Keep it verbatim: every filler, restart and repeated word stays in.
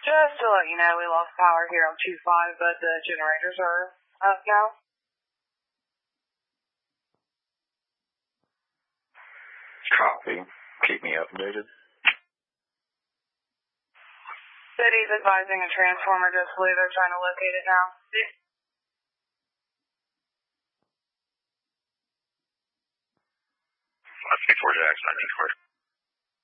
Just to let you know, we lost power here on two five, but the generators are up now. Copy. Keep me updated. City's advising a transformer just flew. They're trying to locate it now. Let's be four Jackson, nineteen four.